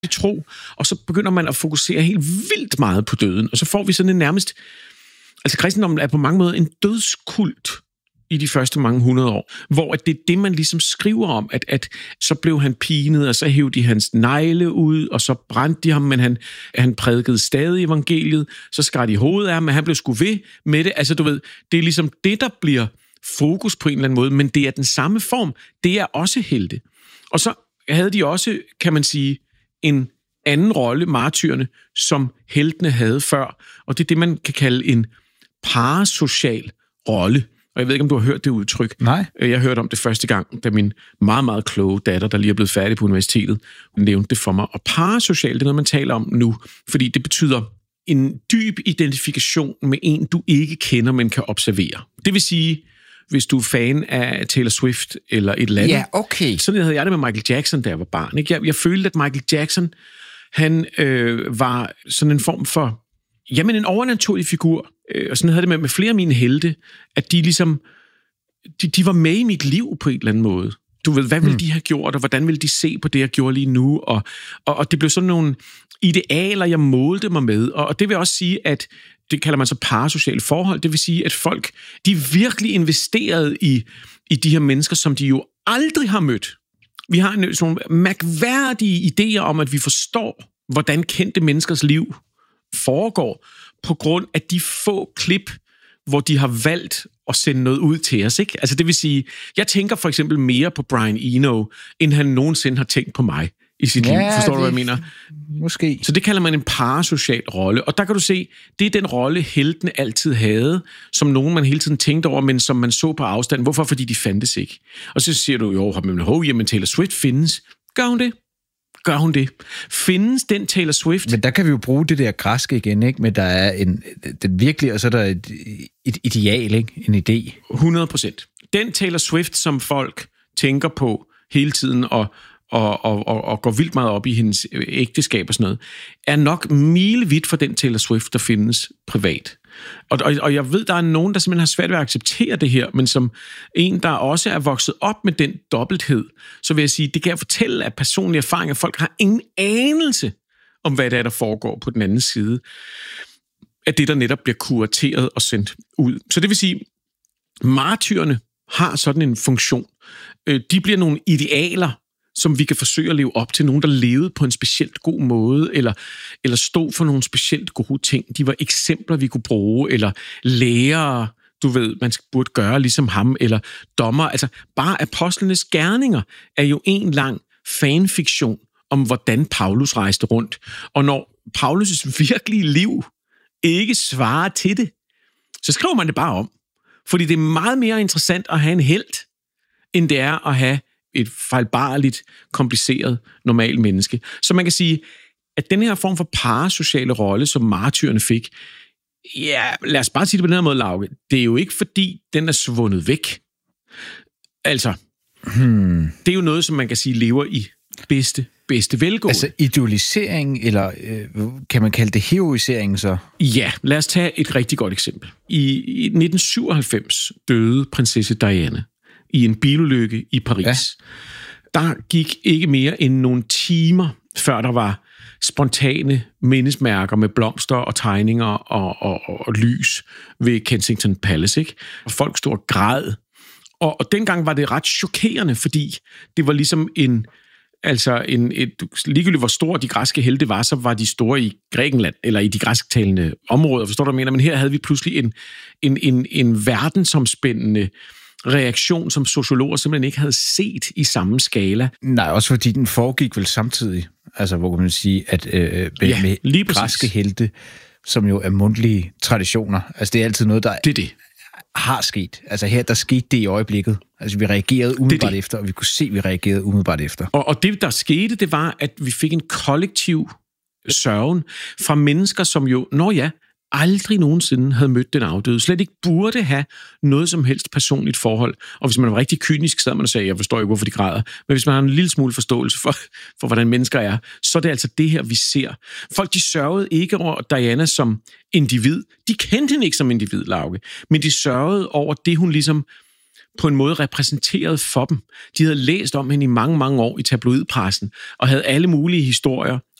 tro, og så begynder man at fokusere helt vildt meget på døden, og så får vi sådan en nærmest... Altså kristendommen er på mange måder en dødskult i de første mange 100 år, hvor det er det, man ligesom skriver om, at så blev han pinet, og så hævde de hans negle ud, og så brændte de ham, men han prædikede stadig evangeliet, så skar de hovedet af ham, men han blev sgu ved med det. Altså du ved, det er ligesom det, der bliver fokus på en eller anden måde, men det er den samme form. Det er også helte. Og så havde de også, kan man sige, en anden rolle, martyrerne, som heltene havde før, og det er det, man kan kalde en parasocial rolle. Og jeg ved ikke, om du har hørt det udtryk. Nej. Jeg hørte om det første gang, da min meget, meget kloge datter, der lige er blevet færdig på universitetet, nævnte det for mig. Og parasocial, det er noget, man taler om nu, fordi det betyder en dyb identifikation med en, du ikke kender, men kan observere. Det vil sige, hvis du er fan af Taylor Swift eller et eller andet. Ja, okay. Sådan havde jeg det med Michael Jackson, da jeg var barn. Ikke? Jeg følte, at Michael Jackson, han var sådan en form for, jamen en overnaturlig figur. Og sådan havde det med flere af mine helte, at de ligesom, de var med i mit liv på en eller anden måde. Du ved, hvad ville de have gjort, og hvordan ville de se på det, jeg gjorde lige nu? Og det blev sådan nogle idealer, jeg målte mig med. Og det vil også sige, at det kalder man så parasociale forhold. Det vil sige, at folk, de virkelig investerede i de her mennesker, som de jo aldrig har mødt. Vi har sådan nogle mærkværdige idéer om, at vi forstår, hvordan kendte menneskers liv foregår, på grund af de få klip, hvor de har valgt at sende noget ud til os. Ikke? Altså det vil sige, jeg tænker for eksempel mere på Brian Eno, end han nogensinde har tænkt på mig i sit liv. Forstår du, hvad jeg mener? Måske. Så det kalder man en parasocial rolle. Og der kan du se, det er den rolle, heltene altid havde, som nogen man hele tiden tænkte over, men som man så på afstand. Hvorfor? Fordi de fandtes ikke. Og så siger du jo, jamen Taylor Swift findes. Gør hun det? Gør hun det? Findes den Taylor Swift? Men der kan vi jo bruge det der græske igen, ikke? Men der er den virkelige, og så er der et ideal, ikke? En idé. 100%. Den Taylor Swift, som folk tænker på hele tiden, og går vildt meget op i hendes ægteskab og sådan noget, er nok milevidt for den Taylor Swift, der findes privat. Og jeg ved, der er nogen, der simpelthen har svært ved at acceptere det her, men som en, der også er vokset op med den dobbelthed, så vil jeg sige, det kan jeg fortælle af personlige erfaringer. Folk har ingen anelse om, hvad det er, der foregår på den anden side af det, der netop bliver kurateret og sendt ud. Så det vil sige, martyrerne har sådan en funktion. De bliver nogle idealer, som vi kan forsøge at leve op til. Nogen, der levede på en specielt god måde, eller stod for nogle specielt gode ting. De var eksempler, vi kunne bruge, eller lærere, du ved, man burde gøre ligesom ham, eller dommer. Altså, bare apostlenes gerninger er jo en lang fanfiktion om, hvordan Paulus rejste rundt. Og når Paulus' virkelige liv ikke svarer til det, så skriver man det bare om. Fordi det er meget mere interessant at have en helt, end det er at have et fejlbarligt, kompliceret, normalt menneske. Så man kan sige, at den her form for parasociale rolle, som martyrerne fik, ja, lad os bare sige det på den her måde, Lauke, det er jo ikke fordi, den er svundet væk. Altså, det er jo noget, som man kan sige, lever i bedste velgående. Altså idealisering, eller kan man kalde det heroisering så? Ja, lad os tage et rigtig godt eksempel. I 1997 døde prinsesse Diana i en bilulykke i Paris. Ja. Der gik ikke mere end nogle timer, før der var spontane mindesmærker med blomster og tegninger og lys ved Kensington Palace, ikke? Og folk stod og græd. Og dengang var det ret chokerende, fordi det var ligesom ligegyldigt hvor store de græske helte var, så var de store i Grækenland, eller i de græsktalende områder, forstår du, hvad jeg mener? Men her havde vi pludselig en verdensomspændende reaktion, som sociologer simpelthen ikke havde set i samme skala. Nej, også fordi den foregik vel samtidig. Altså, hvor kan man sige, at med græske helte, som jo er mundtlige traditioner, altså det er altid noget, der har sket. Altså her, der skete det i øjeblikket. Altså vi reagerede umiddelbart efter, og vi kunne se, at vi reagerede umiddelbart efter. Og det, der skete, det var, at vi fik en kollektiv sørgen fra mennesker, som jo, aldrig nogensinde havde mødt den afdøde, slet ikke burde have noget som helst personligt forhold. Og hvis man var rigtig kynisk, så man og sagde, jeg forstår ikke, hvorfor de græder. Men hvis man har en lille smule forståelse for hvordan mennesker er, så er det altså det her, vi ser. Folk, de sørgede ikke over Diana som individ. De kendte hende ikke som individ, Lauke. Men de sørgede over det, hun ligesom på en måde repræsenterede for dem. De havde læst om hende i mange, mange år i tabloidpressen, og havde alle mulige historier